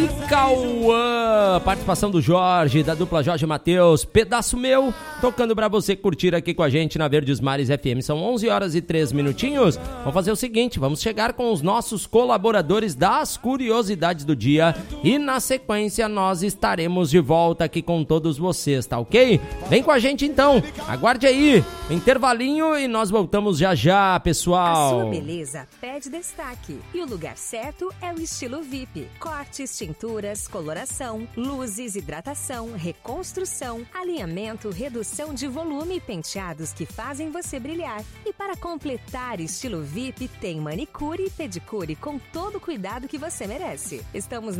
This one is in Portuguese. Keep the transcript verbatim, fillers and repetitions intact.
Cauã, participação do Jorge, da dupla Jorge e Matheus, Pedaço Meu, tocando pra você curtir aqui com a gente na Verdes Mares F M. São onze horas e três minutinhos. Vamos fazer o seguinte, vamos chegar com os nossos colaboradores das curiosidades do dia e na sequência nós estaremos de volta aqui com todos vocês, tá ok? Vem com a gente então, aguarde aí, intervalinho e nós voltamos já já, pessoal. A sua beleza pede destaque e o lugar certo é o Estilo V I P. Cortes, tinturas, coloração, luzes, hidratação, reconstrução, alinhamento, redução de volume e penteados que fazem você brilhar. E para completar Estilo V I P, tem manicure e pedicure com todo o cuidado que você merece. Estamos